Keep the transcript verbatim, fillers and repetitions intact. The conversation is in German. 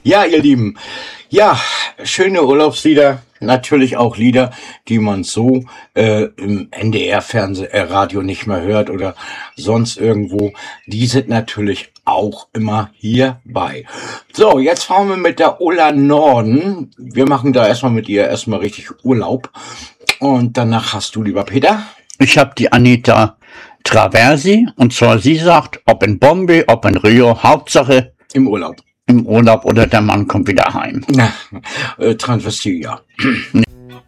Ja, ihr Lieben, ja, schöne Urlaubslieder, natürlich auch Lieder, die man so äh, im N D R-Fernsehradio nicht mehr hört oder sonst irgendwo. Die sind natürlich auch immer hier bei. So, jetzt fahren wir mit der Ulla Norden. Wir machen da erstmal mit ihr erstmal richtig Urlaub. Und danach hast du, lieber Peter. Ich habe die Anita Traversi, und zwar sie sagt, ob in Bombay, ob in Rio, Hauptsache Im Urlaub. im Urlaub oder der Mann kommt wieder heim. Na, äh, Transvestit, ja.